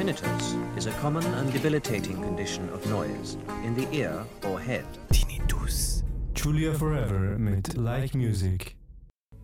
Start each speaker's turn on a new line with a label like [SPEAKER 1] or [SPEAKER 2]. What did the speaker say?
[SPEAKER 1] Tinnitus is a common and debilitating condition of noise in the ear or head.
[SPEAKER 2] Tinnitus. Julia Forever mit Like Music.